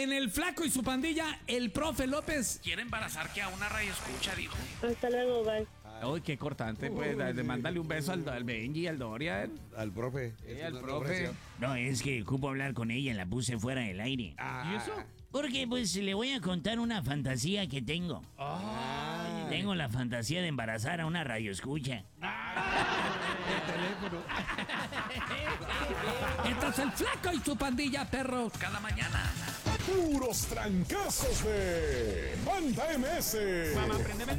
En el Flaco y su pandilla, el profe López. Quiere embarazar que a una radio escucha, dijo. Hasta luego, bye. Uy, qué cortante, pues. Mándale un beso al Benji, al Dorian. Al profe. Al profe. No, es que ocupo hablar con ella, la puse fuera del aire. ¿Y eso? Porque pues le voy a contar una fantasía que tengo. Tengo la fantasía de embarazar a una radioescucha. Este es el Flaco y su pandilla, perros. Cada mañana. Puros trancazos de Banda MS. Mamá, préndeme